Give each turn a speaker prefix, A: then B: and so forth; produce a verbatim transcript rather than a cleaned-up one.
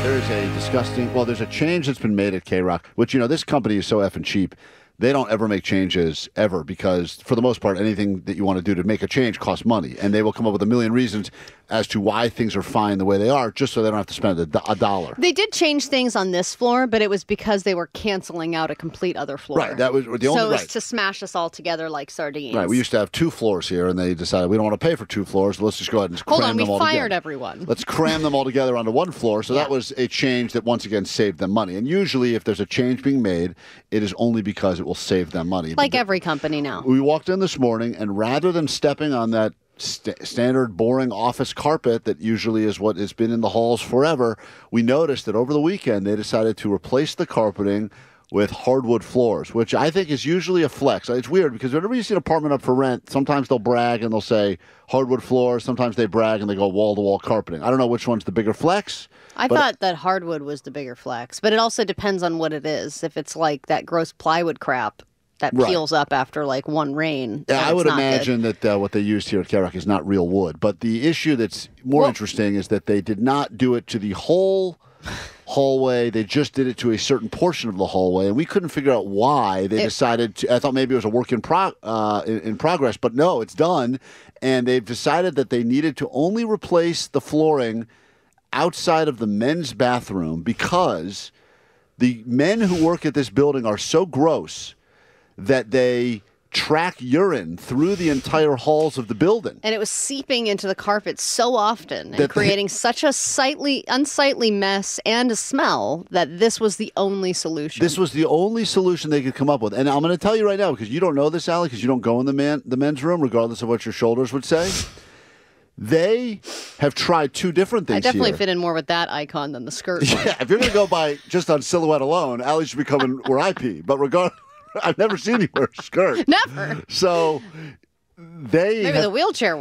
A: there is a disgusting, well, there's a change that's been made at K-Rock, which, you know, this company is so effing cheap. They don't ever make changes ever because, for the most part, anything that you want to do to make a change costs money. And they will come up with a million reasons as to why things are fine the way they are, just so they don't have to spend a, do- a dollar.
B: They did change things on this floor, but it was because they were canceling out a complete other floor.
A: Right. That was the only
B: So it was
A: right.
B: to smash us all together like sardines.
A: Right. We used to have two floors here, and they decided we don't want to pay for two floors. So let's just go ahead and
B: Hold
A: cram
B: on, we
A: them all
B: fired
A: together.
B: everyone.
A: Let's cram them all together onto one floor. So
B: Yeah.
A: that was a change that once again saved them money. And usually, if there's a change being made, it is only because it will save them money.
B: Like
A: But
B: every company now.
A: we walked in this morning, and rather than stepping on that st- standard boring office carpet that usually is what has been in the halls forever, we noticed that over the weekend they decided to replace the carpeting with hardwood floors, which I think is usually a flex. It's weird because whenever you see an apartment up for rent, sometimes they'll brag and they'll say hardwood floors. Sometimes they brag and they go wall-to-wall carpeting. I don't know which one's the bigger flex.
B: I
A: but-
B: thought that hardwood was the bigger flex, but it also depends on what it is. If it's like that gross plywood crap that
A: Right.
B: peels up after like one rain.
A: Yeah,
B: then
A: I
B: it's
A: would
B: not good.
A: imagine that uh, what they used here at K-Rock is not real wood. But the issue that's more
B: Well-
A: interesting is that they did not do it to the whole hallway. They just did it to a certain portion of the hallway, and we couldn't figure out why they
B: It-
A: decided to. I thought maybe it was a work in, pro, uh, in, in progress, but no, it's done. And they've decided that they needed to only replace the flooring outside of the men's bathroom because the men who work at this building are so gross that they track urine through the entire halls of the building.
B: And it was seeping into the carpet so often and
A: That they-
B: creating such a sightly, unsightly mess and a smell that this was the only solution.
A: This was the only solution they could come up with. And I'm going to tell you right now, because you don't know this, Allie, because you don't go in the man the men's room, regardless of what your shoulders would say. They have tried two different things
B: I definitely
A: here.
B: fit in more with that icon than the skirt one.
A: Yeah, if you're going to go by just on silhouette alone, Allie should be coming where I pee. But regard, I've never seen you wear a skirt.
B: Never.
A: So they
B: Maybe
A: have-
B: the wheelchair